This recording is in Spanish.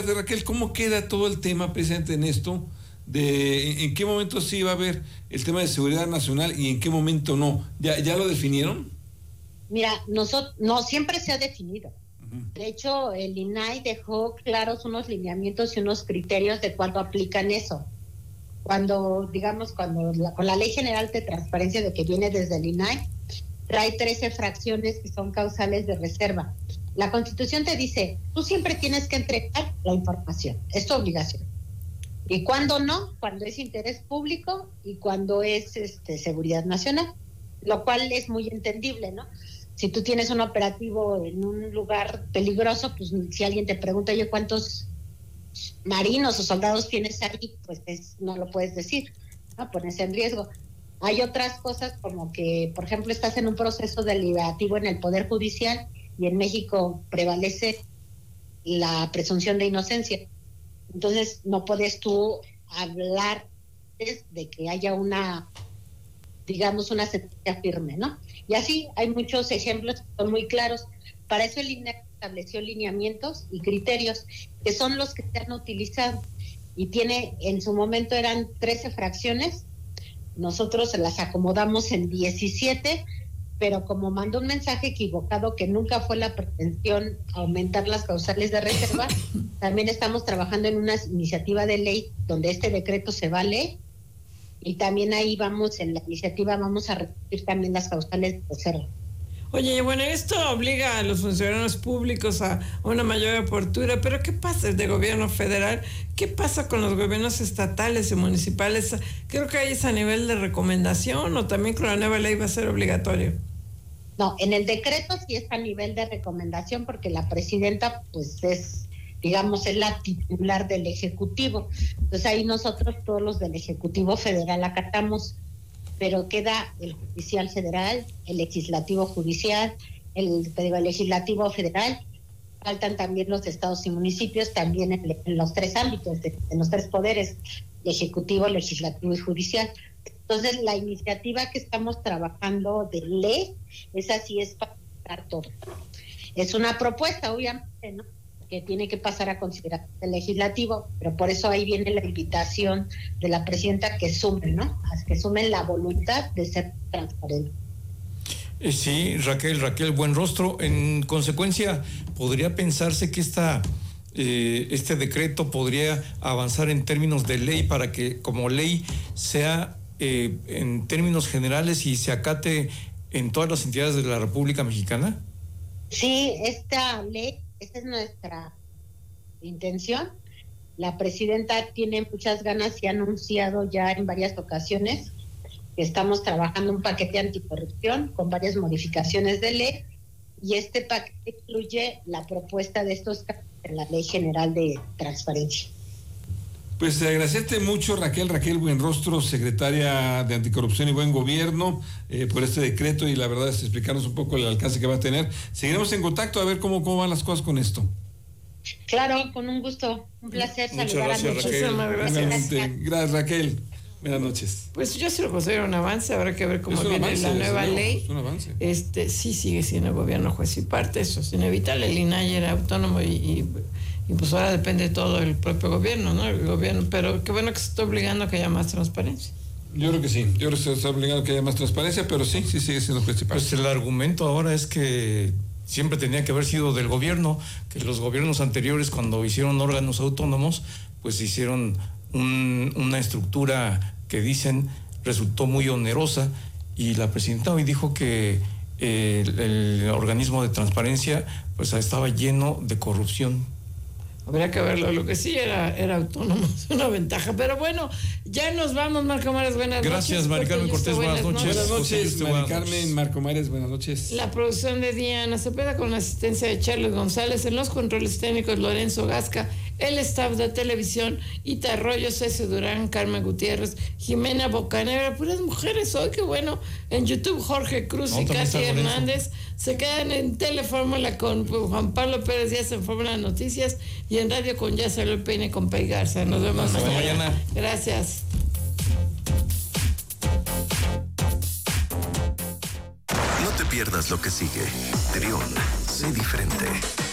Raquel, ¿cómo queda todo el tema precisamente en esto? ¿En qué momento sí va a haber el tema de seguridad nacional y en qué momento no? ¿Ya lo definieron? Mira, nosotros no siempre se ha definido. De hecho, el INAI dejó claros unos lineamientos y unos criterios de cuándo aplican eso. Con la Ley General de Transparencia de que viene desde el INAI, trae 13 fracciones que son causales de reserva. La Constitución te dice, tú siempre tienes que entregar la información, es tu obligación. Y cuando no, cuando es interés público y cuando es seguridad nacional, lo cual es muy entendible, ¿no? Si tú tienes un operativo en un lugar peligroso, pues si alguien te pregunta, oye, ¿cuántos marinos o soldados tienes ahí? Pues no lo puedes decir, ¿no? Pones en riesgo. Hay otras cosas como que, por ejemplo, estás en un proceso deliberativo en el Poder Judicial y en México prevalece la presunción de inocencia. Entonces, no puedes tú hablar de que haya una sentencia firme, ¿no? Y así hay muchos ejemplos que son muy claros. Para eso el INAI estableció lineamientos y criterios que son los que se han utilizado y en su momento eran 13 fracciones, nosotros las acomodamos en 17, pero como mandó un mensaje equivocado que nunca fue la pretensión aumentar las causales de reserva, también estamos trabajando en una iniciativa de ley donde este decreto se va a leer. Y también ahí en la iniciativa vamos a reducir también las causales de reserva. Oye, bueno, esto obliga a los funcionarios públicos a una mayor apertura, pero ¿qué pasa desde el gobierno federal? ¿Qué pasa con los gobiernos estatales y municipales? Creo que ahí es a nivel de recomendación o también con la nueva ley va a ser obligatorio. No, en el decreto sí es a nivel de recomendación porque la presidenta pues es la titular del Ejecutivo. Entonces ahí nosotros todos los del Ejecutivo Federal acatamos, pero queda el Judicial Federal, el Legislativo Judicial, el Legislativo Federal, faltan también los estados y municipios, también en los tres ámbitos, en los tres poderes, Ejecutivo, Legislativo y Judicial. Entonces la iniciativa que estamos trabajando de ley, esa sí es para dar todo. Es una propuesta, obviamente, ¿no?, que tiene que pasar a consideración del legislativo, pero por eso ahí viene la invitación de la presidenta que sumen, ¿no? Que sumen la voluntad de ser transparente. Sí, Raquel Buenrostro, en consecuencia, ¿podría pensarse que este decreto podría avanzar en términos de ley para que como ley sea en términos generales y se acate en todas las entidades de la República Mexicana? Sí, esta ley, esa es nuestra intención. La presidenta tiene muchas ganas y ha anunciado ya en varias ocasiones que estamos trabajando un paquete anticorrupción con varias modificaciones de ley y este paquete incluye la propuesta de estos cambios en la Ley General de Transparencia. Pues agradecerte mucho, Raquel Buenrostro, secretaria de Anticorrupción y Buen Gobierno, por este decreto y la verdad es explicarnos un poco el alcance que va a tener. Seguiremos en contacto a ver cómo van las cosas con esto. Claro, con un gusto, un placer saludar a todos. Gracias, Raquel. Buenas noches. Pues yo sí lo considero un avance, habrá que ver cómo viene la nueva ley. Es un avance. Sí sigue siendo gobierno juez y parte, eso es inevitable. El INAI era autónomo y pues ahora depende todo del propio gobierno, ¿no? El gobierno, pero qué bueno que se está obligando a que haya más transparencia. Yo creo que sí, se está obligando a que haya más transparencia, pero sí sigue siendo juez y parte. Pues el argumento ahora es que siempre tenía que haber sido del gobierno, que los gobiernos anteriores cuando hicieron órganos autónomos, pues hicieron una estructura que dicen resultó muy onerosa y la presidenta hoy dijo que el organismo de transparencia pues estaba lleno de corrupción. Habría que verlo, lo que sí era autónomo, es una ventaja, pero bueno, ya nos vamos, Marco Mares, buenas noches. Gracias, Mari Carmen Cortés, buenas noches. Buenas noches, Mari Carmen, Marco Mares, buenas noches. La producción de Diana Cepeda con la asistencia de Charles González, en los controles técnicos Lorenzo Gasca, el staff de televisión, Ita Arroyo, César Durán, Carmen Gutiérrez, Jimena Bocanegra, puras mujeres hoy, qué bueno, en YouTube Jorge Cruz y Katy Hernández, se quedan en Telefórmula con Juan Pablo Pérez Díaz en Fórmula Noticias y en Radio con Ya Salió el Peine con Pei Garza. Nos vemos mañana. Gracias. No te pierdas lo que sigue. Trión, sé diferente.